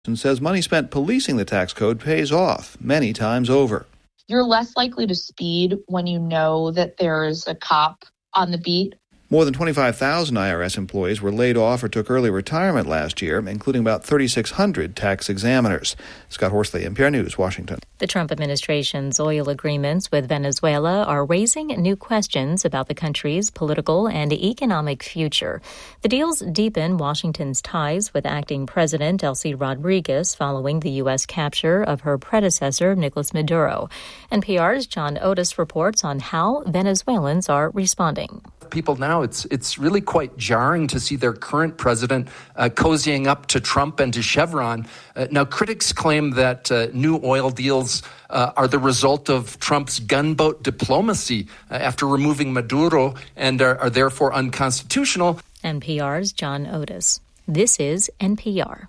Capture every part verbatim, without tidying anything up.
and says money spent policing the tax code pays off many times over. You're less likely to speed when you know that there's a cop on the beat. More than twenty-five thousand I R S employees were laid off or took early retirement last year, including about thirty-six hundred tax examiners. Scott Horsley, N P R News, Washington. The Trump administration's oil agreements with Venezuela are raising new questions about the country's political and economic future. The deals deepen Washington's ties with acting President Delcy Rodriguez following the U S capture of her predecessor, Nicolas Maduro. N P R's John Otis reports on how Venezuelans are responding. People now, it's it's really quite jarring to see their current president uh, cozying up to Trump and to Chevron. Uh, now, critics claim that uh, new oil deals uh, are the result of Trump's gunboat diplomacy uh, after removing Maduro and are, are therefore unconstitutional. N P R's John Otis. This is N P R.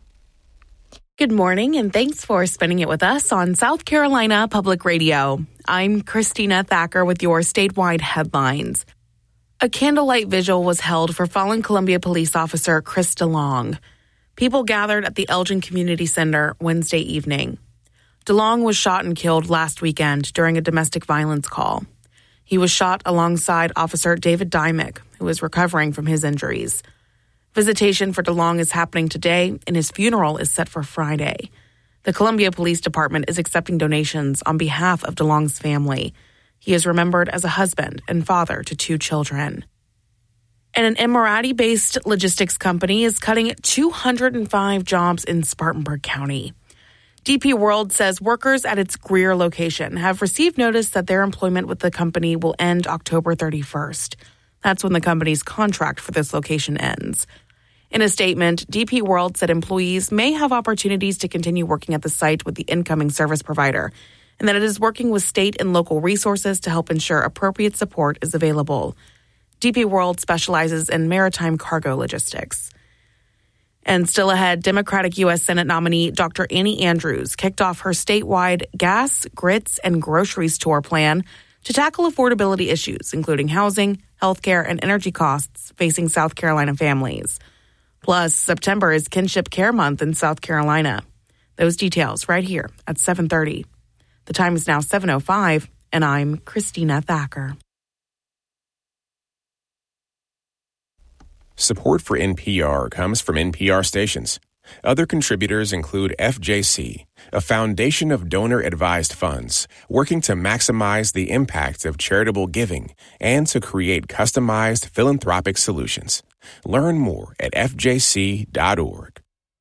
Good morning, and thanks for spending it with us on South Carolina Public Radio. I'm Christina Thacker with your statewide headlines. A candlelight vigil was held for fallen Columbia police officer Chris DeLong. People gathered at the Elgin Community Center Wednesday evening. DeLong was shot and killed last weekend during a domestic violence call. He was shot alongside Officer David Dymick, who is recovering from his injuries. Visitation for DeLong is happening today, and his funeral is set for Friday. The Columbia Police Department is accepting donations on behalf of DeLong's family. He is remembered as a husband and father to two children. And an Emirati-based logistics company is cutting two hundred five jobs in Spartanburg County. D P World says workers at its Greer location have received notice that their employment with the company will end October thirty-first. That's when the company's contract for this location ends. In a statement, D P World said employees may have opportunities to continue working at the site with the incoming service provider, and that it is working with state and local resources to help ensure appropriate support is available. D P World specializes in maritime cargo logistics. And still ahead, Democratic U S Senate nominee Doctor Annie Andrews kicked off her statewide gas, grits, and groceries tour plan to tackle affordability issues, including housing, healthcare, and energy costs facing South Carolina families. Plus, September is Kinship Care Month in South Carolina. Those details right here at seven thirty. The time is now seven oh five, and I'm Christina Thacker. Support for N P R comes from N P R stations. Other contributors include F J C, a foundation of donor-advised funds working to maximize the impact of charitable giving and to create customized philanthropic solutions. Learn more at f j c dot org.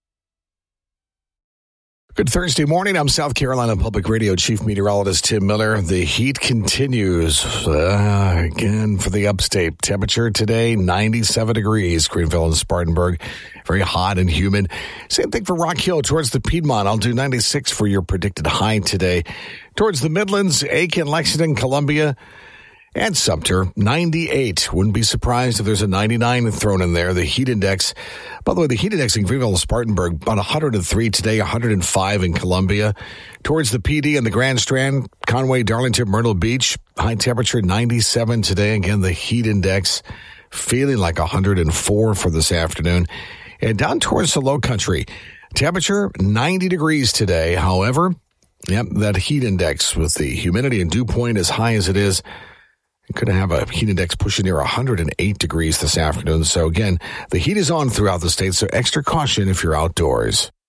Good Thursday morning. I'm South Carolina Public Radio Chief Meteorologist Tim Miller. The heat continues uh, again for the upstate. Temperature today, ninety-seven degrees, Greenville and Spartanburg. Very hot and humid. Same thing for Rock Hill towards the Piedmont. I'll do ninety-six for your predicted high today. Towards the Midlands, Aiken, Lexington, Columbia, and Sumter, ninety-eight. Wouldn't be surprised if there's a ninety-nine thrown in there. The heat index, by the way, the heat index in Greenville and Spartanburg, about one hundred three today, one hundred five in Columbia. Towards the P D and the Grand Strand, Conway, Darlington, Myrtle Beach, high temperature ninety-seven today. Again, the heat index feeling like one hundred four for this afternoon. And down towards the Low Country, temperature ninety degrees today. However, yep, that heat index with the humidity and dew point as high as it is, could have a heat index pushing near one hundred eight degrees this afternoon. So again, the heat is on throughout the state, so extra caution if you're outdoors.